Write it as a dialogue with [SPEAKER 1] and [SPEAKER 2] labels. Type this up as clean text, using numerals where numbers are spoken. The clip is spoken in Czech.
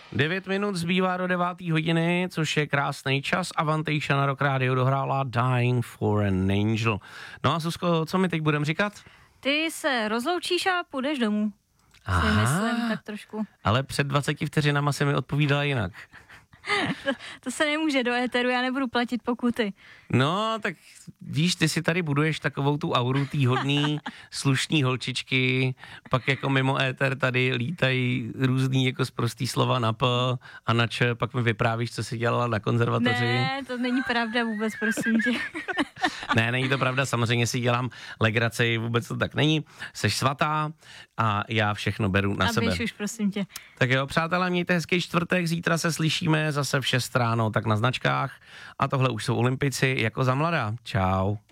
[SPEAKER 1] 9 minut zbývá do 9. hodiny, což je krásný čas. Avantasia na Rock Radio dohrála Dying for an Angel. No a Zuzko, co mi teď budeme říkat?
[SPEAKER 2] Ty se rozloučíš a půjdeš domů. Si myslím, tak trošku.
[SPEAKER 1] Ale před 20 vteřinama se mi odpovídala jinak.
[SPEAKER 2] To se nemůže do éteru, já nebudu platit pokuty.
[SPEAKER 1] No, tak víš, ty si tady buduješ takovou tu auru tý hodný, slušný holčičky, pak jako mimo éter tady lítají různý jako sprostý slova na P a na Č, pak mi vyprávíš, co jsi dělala na konzervatoři.
[SPEAKER 2] Ne, to není pravda vůbec, prosím tě.
[SPEAKER 1] Ne, není to pravda, samozřejmě si dělám legraci, vůbec to tak není. Seš svatá a já všechno beru na sebe.
[SPEAKER 2] A běž už, prosím tě.
[SPEAKER 1] Tak jo, přátelé, mějte hezký čtvrtek, zítra se slyšíme zase v 6 ráno, tak na značkách. A tohle už jsou Olympici jako za mladá. Čau.